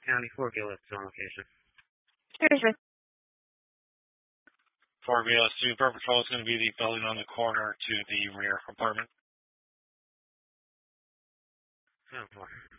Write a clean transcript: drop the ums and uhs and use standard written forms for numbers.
County, Fort Gillett on location. Sure. Fort Gillett, Super Patrol is going to be the building on the corner to the rear apartment. Oh, boy.